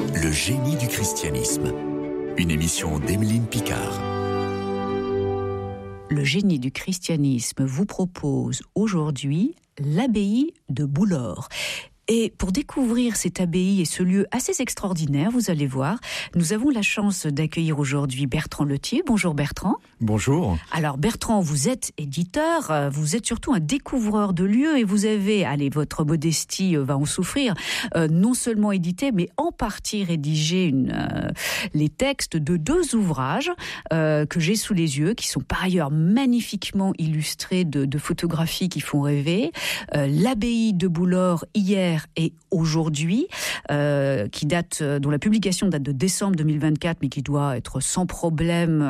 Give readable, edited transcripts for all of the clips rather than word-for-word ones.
Le génie du christianisme. Une émission d'Emeline Picard. Le génie du christianisme vous propose aujourd'hui l'abbaye de Boulor. Et pour découvrir cette abbaye et ce lieu assez extraordinaire, vous allez voir, nous avons la chance d'accueillir aujourd'hui Bertrand Lethier. Bonjour Bertrand. Bonjour. Alors Bertrand, vous êtes éditeur, vous êtes surtout un découvreur de lieux et vous avez, votre modestie va en souffrir, non seulement édité mais en partie rédigé les textes de 2 ouvrages que j'ai sous les yeux, qui sont par ailleurs magnifiquement illustrés de photographies qui font rêver. L'abbaye de Boulor hier et aujourd'hui, dont la publication date de décembre 2024, mais qui doit être sans problème,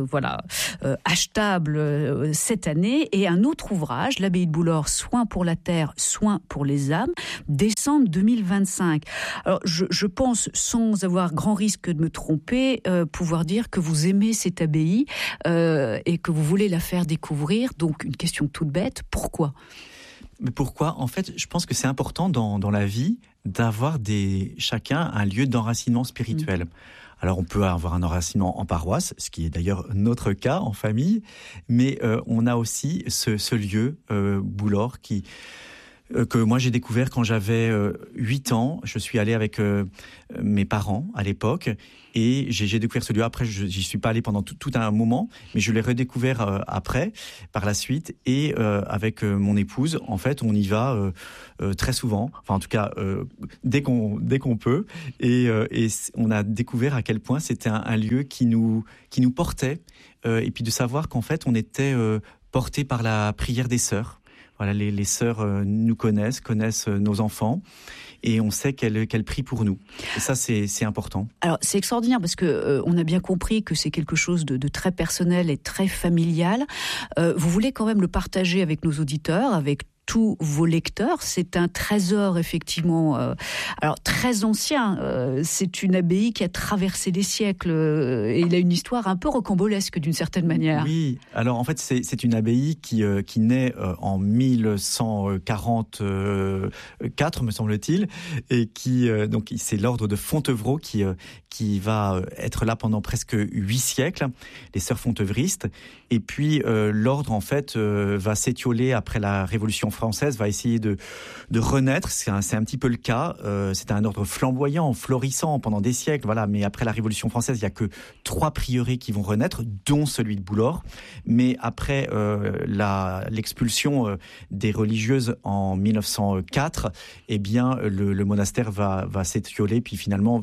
achetable cette année. Et un autre ouvrage, l'abbaye de Boulor, Soins pour la terre, soins pour les âmes, décembre 2025. Alors, je pense, sans avoir grand risque de me tromper, pouvoir dire que vous aimez cette abbaye et que vous voulez la faire découvrir. Donc, une question toute bête, pourquoi ? Mais pourquoi ? En fait, je pense que c'est important dans la vie d'avoir chacun un lieu d'enracinement spirituel. Alors, on peut avoir un enracinement en paroisse, ce qui est d'ailleurs notre cas en famille, mais on a aussi ce lieu, Boulor, que moi j'ai découvert quand j'avais 8 ans. Je suis allé avec mes parents à l'époque et j'ai découvert ce lieu. Après, j'y suis pas allé pendant tout un moment, mais je l'ai redécouvert après, par la suite. Et avec mon épouse, en fait, on y va très souvent. Enfin, en tout cas, dès qu'on peut. Et on a découvert à quel point c'était un lieu qui nous portait. Et puis de savoir qu'en fait, on était porté par la prière des sœurs. Voilà, les sœurs nous connaissent nos enfants et on sait qu'elles prient pour nous. Et ça, c'est important. Alors, c'est extraordinaire parce que on a bien compris que c'est quelque chose de très personnel et très familial. Vous voulez quand même le partager avec nos auditeurs, avec tous vos lecteurs. C'est un trésor, effectivement, alors très ancien. C'est une abbaye qui a traversé les siècles et il a une histoire un peu rocambolesque d'une certaine manière. Oui, alors en fait, c'est une abbaye qui naît en 1144, me semble-t-il, et donc c'est l'ordre de Fontevraud qui va être là pendant presque 8 siècles, les sœurs fontevristes. Et puis l'ordre, en fait, va s'étioler après la Révolution française, va essayer de renaître. C'est un petit peu le cas. C'est un ordre flamboyant, florissant pendant des siècles. Voilà. Mais après la Révolution française, il n'y a que 3 prieurés qui vont renaître, dont celui de Boulor. Mais après l'expulsion des religieuses en 1904, eh bien, le monastère va s'étioler, puis finalement,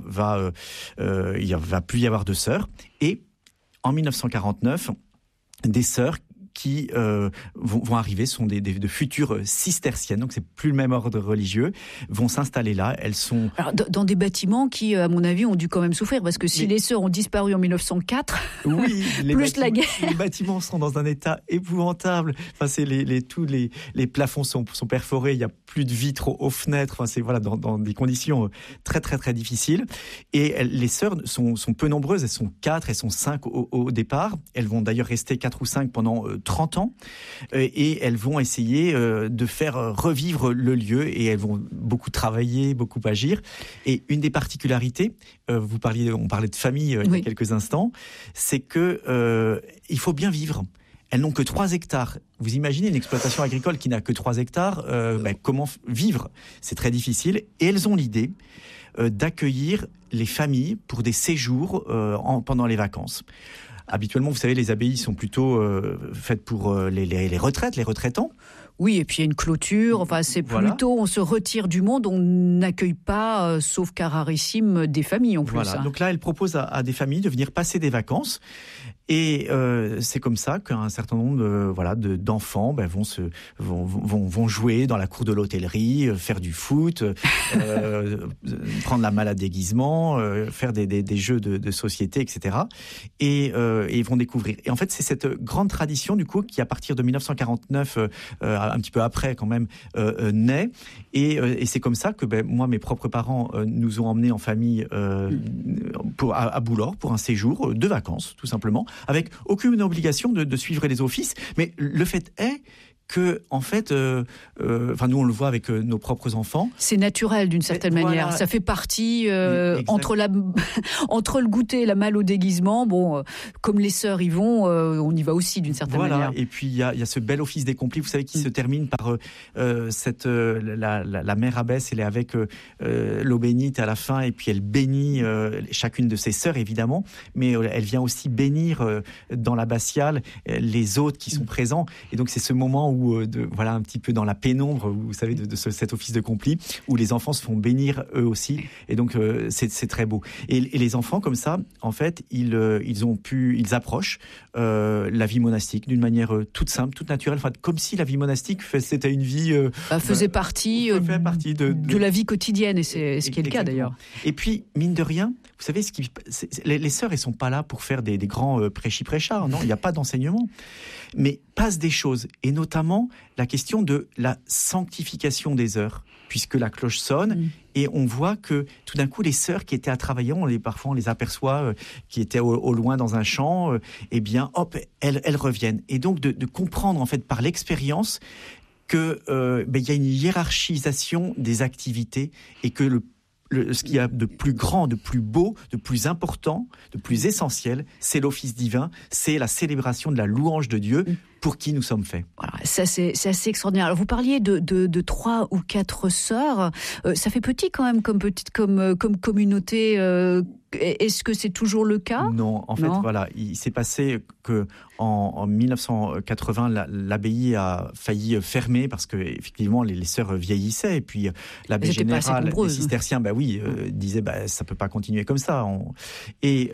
il ne va plus y avoir de sœurs. Et en 1949, des sœurs qui vont arriver, sont de futures cisterciennes, donc c'est plus le même ordre religieux, vont s'installer là. Elles sont... Alors, dans des bâtiments qui, à mon avis, ont dû quand même souffrir, parce que si les sœurs ont disparu en 1904, oui, la guerre... Les bâtiments sont dans un état épouvantable. Enfin, tous les plafonds sont perforés, il n'y a plus de vitres aux fenêtres. Enfin, c'est dans des conditions très, très, très difficiles. Et les sœurs sont peu nombreuses, elles sont 4, elles sont 5 au départ. Elles vont d'ailleurs rester 4 ou 5 pendant 30 ans, et elles vont essayer de faire revivre le lieu, et elles vont beaucoup travailler, beaucoup agir. Et une des particularités, on parlait de famille il y a quelques instants, c'est que il faut bien vivre. Elles n'ont que 3 hectares. Vous imaginez une exploitation agricole qui n'a que 3 hectares, comment vivre ? C'est très difficile. Et elles ont l'idée d'accueillir les familles pour des séjours pendant les vacances. Habituellement, vous savez, les abbayes sont plutôt faites pour les retraites, les retraitants. Oui, et puis il y a une clôture, enfin c'est plutôt, on se retire du monde, on n'accueille pas, sauf cas rarissime, des familles en plus. Voilà, donc là, elle propose à des familles de venir passer des vacances, et c'est comme ça qu'un certain nombre d'enfants vont jouer dans la cour de l'hôtellerie, faire du foot, prendre la malle à déguisement, faire des jeux de société, etc. Et ils vont découvrir. Et en fait, c'est cette grande tradition, du coup, qui à partir de 1949, un petit peu après quand même, naît. Et c'est comme ça que moi, mes propres parents nous ont emmenés en famille à Boulor pour un séjour de vacances, tout simplement, avec aucune obligation de suivre les offices. Mais le fait est que en fait, nous on le voit avec nos propres enfants. C'est naturel d'une certaine manière. Ça fait partie entre le goûter et la malle au déguisement. Bon, comme les sœurs y vont, on y va aussi d'une certaine manière. Et puis il y a ce bel office des complis, vous savez, qui se termine par la mère abbesse. Elle est avec l'eau bénite à la fin, et puis elle bénit chacune de ses sœurs évidemment, mais elle vient aussi bénir dans l'abbatiale les autres qui sont présents. Et donc c'est ce moment où un petit peu dans la pénombre, vous savez, de cet office de complis, où les enfants se font bénir eux aussi. Et donc c'est très beau. Et les enfants comme ça, en fait, ils approchent la vie monastique d'une manière toute simple, toute naturelle, comme si la vie monastique c'était une vie faisait partie de la vie quotidienne, et c'est ce qui est le cas d'ailleurs. Et puis mine de rien, vous savez, les sœurs, elles sont pas là pour faire des grands prêchi-prêchards, non, il n'y a pas d'enseignement, mais passent des choses, et notamment la question de la sanctification des heures, puisque la cloche sonne, et on voit que tout d'un coup, les sœurs qui étaient à travailler, parfois on les aperçoit, qui étaient au loin dans un champ, elles reviennent. Et donc de comprendre en fait par l'expérience que y a une hiérarchisation des activités, et que ce qu'il y a de plus grand, de plus beau, de plus important, de plus essentiel, c'est l'office divin, c'est la célébration de la louange de Dieu pour qui nous sommes faits. Voilà, ça c'est assez extraordinaire. Alors, vous parliez de 3 ou 4 sœurs, ça fait petit quand même comme communauté. Est-ce que c'est toujours le cas ? Non, en fait, il s'est passé que en 1980, l'abbaye a failli fermer parce que effectivement les sœurs vieillissaient, et puis l'abbé général des cisterciens, disait ça peut pas continuer comme ça. Les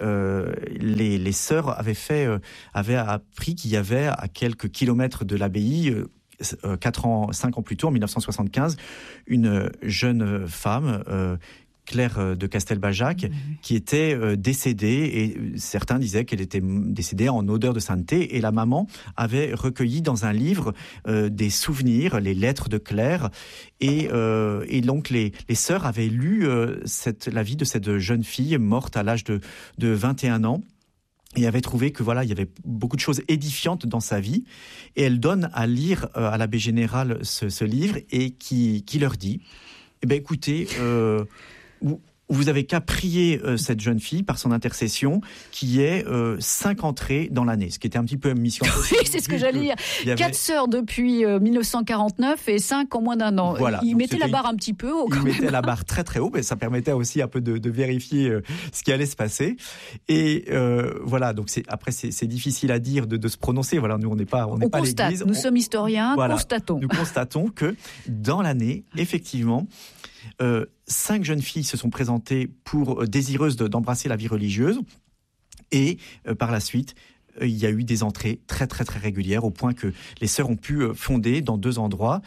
sœurs avaient appris qu'il y avait à quelques kilomètres de l'abbaye, 5 ans plus tôt, en 1975, une jeune femme, Claire de Castelbajac, qui était décédée, et certains disaient qu'elle était décédée en odeur de sainteté, et la maman avait recueilli dans un livre des souvenirs, les lettres de Claire, et donc les sœurs avaient lu la vie de cette jeune fille morte à l'âge de 21 ans, et avait trouvé que il y avait beaucoup de choses édifiantes dans sa vie, et elle donne à lire à l'abbé général ce livre, et qui leur dit écoutez, vous avez qu'à prier cette jeune fille par son intercession, qui est 5 entrées dans l'année, ce qui était un petit peu une mission. Oui, c'est ce que j'allais dire. 4 sœurs depuis 1949 et 5 en moins d'un an. Voilà, ils mettaient la barre un petit peu haut. Ils mettaient la barre très très haut, mais ça permettait aussi un peu de vérifier ce qui allait se passer. Et donc c'est difficile à dire de se prononcer. Voilà, nous on n'est pas l'Église. Nous sommes historiens, constatons. Nous constatons que dans l'année, effectivement, 5 jeunes filles se sont présentées pour désireuses d'embrasser la vie religieuse, et par la suite il y a eu des entrées très très très régulières, au point que les sœurs ont pu fonder dans 2 endroits,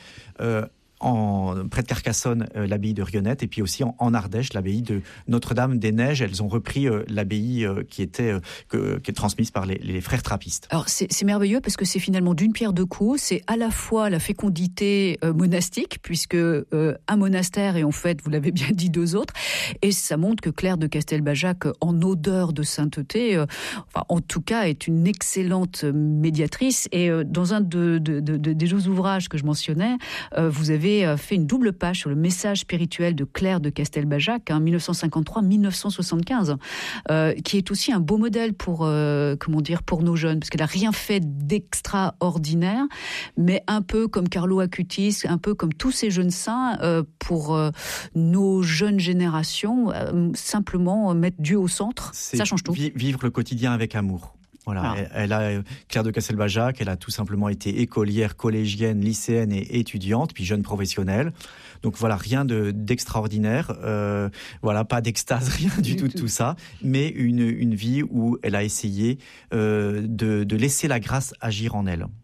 près de Carcassonne, l'abbaye de Rionette, et puis aussi en Ardèche, l'abbaye de Notre-Dame-des-Neiges. Elles ont repris l'abbaye qui est transmise par les frères trappistes. Alors c'est merveilleux, parce que c'est finalement d'une pierre deux coups. C'est à la fois la fécondité monastique, puisque un monastère, et en fait, vous l'avez bien dit, 2 autres, et ça montre que Claire de Castelbajac, en odeur de sainteté, en tout cas, est une excellente médiatrice. Et dans un des 2 ouvrages que je mentionnais, vous avez fait une double page sur le message spirituel de Claire de Castelbajac, 1953-1975, qui est aussi un beau modèle pour nos jeunes, parce qu'elle n'a rien fait d'extraordinaire, mais un peu comme Carlo Acutis, un peu comme tous ces jeunes saints, pour nos jeunes générations, simplement mettre Dieu au centre, ça change tout. Vivre le quotidien avec amour. Voilà, Claire de Castelbajac, elle a tout simplement été écolière, collégienne, lycéenne et étudiante, puis jeune professionnelle. Donc rien d'extraordinaire, pas d'extase, rien du tout ça, mais une vie où elle a essayé de laisser la grâce agir en elle.